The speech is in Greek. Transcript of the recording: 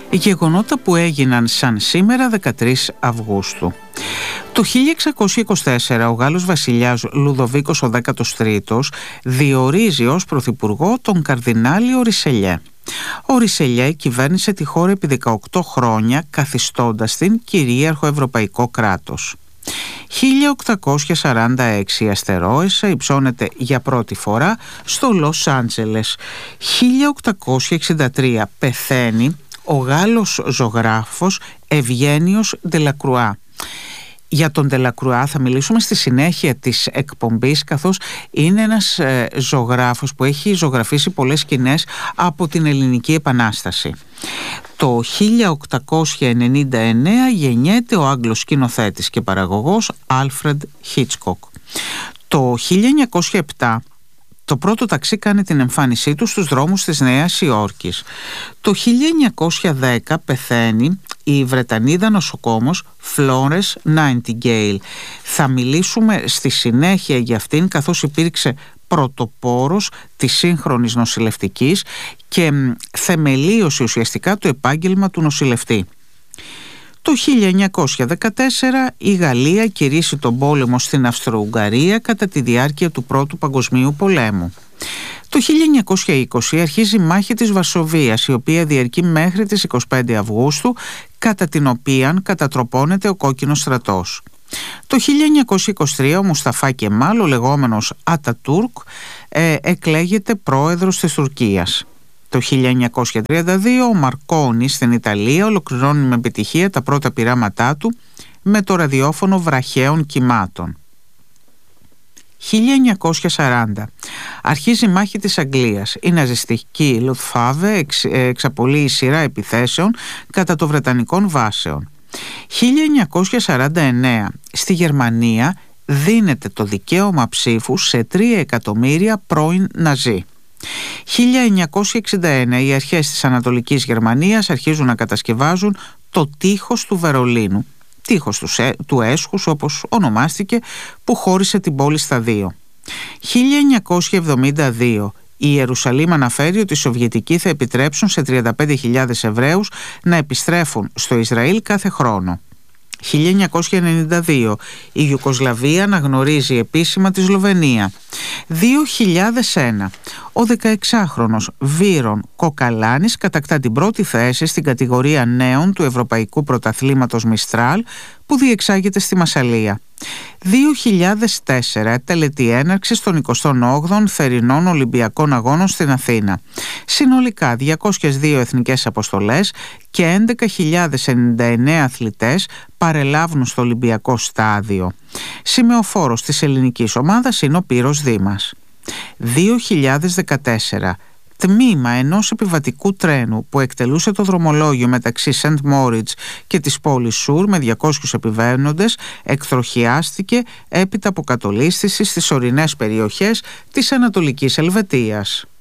Γεγονότα που έγιναν σαν σήμερα 13 Αυγούστου. Το 1624 ο Γάλλος βασιλιάς Λουδοβίκος ο 13ος διορίζει ως πρωθυπουργό τον καρδινάλιο Ρισελιέ. Ο Ρισελιέ κυβέρνησε τη χώρα επί 18 χρόνια, καθιστώντας την κυρίαρχο ευρωπαϊκό κράτος. 1846 η αστερόεσα υψώνεται για πρώτη φορά στο Λος Άντζελες. 1863 πεθαίνει ο Γάλλος ζωγράφος Ευγένιος Ντελακρουά. Για τον Ντελακρουά θα μιλήσουμε στη συνέχεια της εκπομπής, καθώς είναι ένας ζωγράφος που έχει ζωγραφίσει πολλές σκηνές από την Ελληνική Επανάσταση. Το 1899 γεννιέται ο Άγγλος σκηνοθέτης και παραγωγός Άλφρεντ Χίτσκοκ. Το 1907 το πρώτο ταξί κάνει την εμφάνισή του στους δρόμους της Νέας Υόρκης. Το 1910 πεθαίνει η Βρετανίδα νοσοκόμος Florence Nightingale. Θα μιλήσουμε στη συνέχεια για αυτήν, καθώς υπήρξε πρωτοπόρος της σύγχρονης νοσηλευτικής και θεμελίωσε ουσιαστικά το επάγγελμα του νοσηλευτή. Το 1914 η Γαλλία κηρύσσει τον πόλεμο στην Αυστρο-Ουγγαρία κατά τη διάρκεια του Πρώτου Παγκοσμίου Πολέμου. Το 1920 αρχίζει η μάχη της Βαρσοβίας, η οποία διαρκεί μέχρι τις 25 Αυγούστου, κατά την οποία κατατροπώνεται ο Κόκκινος Στρατός. Το 1923 ο Μουσταφά Κεμάλ, ο λεγόμενος Ατατούρκ, εκλέγεται πρόεδρος της Τουρκίας. Το 1932 ο Μαρκόνι στην Ιταλία ολοκληρώνει με επιτυχία τα πρώτα πειράματά του με το ραδιόφωνο βραχαίων κυμάτων. 1940 αρχίζει η μάχη της Αγγλίας. Η ναζιστική Λουφτβάφε εξαπολύει σειρά επιθέσεων κατά των Βρετανικών βάσεων. 1949 στη Γερμανία δίνεται το δικαίωμα ψήφου σε 3 εκατομμύρια πρώην Ναζί. 1961 οι αρχές της Ανατολικής Γερμανίας αρχίζουν να κατασκευάζουν το τείχος του Βερολίνου, τείχος του Έσχους όπως ονομάστηκε, που χώρισε την πόλη στα δύο. 1972 η Ιερουσαλήμ αναφέρει ότι οι Σοβιετικοί θα επιτρέψουν σε 35.000 Εβραίους να επιστρέφουν στο Ισραήλ κάθε χρόνο. 1992 η Ιουγκοσλαβία αναγνωρίζει επίσημα τη Σλοβενία. 2001 ο 16χρονος Βίρον Κοκαλάνης κατακτά την πρώτη θέση στην κατηγορία νέων του Ευρωπαϊκού Πρωταθλήματος Μιστράλ που διεξάγεται στη Μασσαλία. 2004 τελετή έναρξης των 28ων Θερινών Ολυμπιακών Αγώνων στην Αθήνα. Συνολικά 202 εθνικές αποστολές και 11.099 αθλητές παρελάβουν στο Ολυμπιακό στάδιο. Σημεοφόρος της ελληνικής ομάδας είναι ο Πύρος Δήμας. 2014 τμήμα ενός επιβατικού τρένου που εκτελούσε το δρομολόγιο μεταξύ Σεντ Μόριτς και της πόλης Σουρ με 200 επιβαίνοντες εκτροχιάστηκε έπειτα από κατολίσθηση στις ορεινές περιοχές της Ανατολικής Ελβετίας.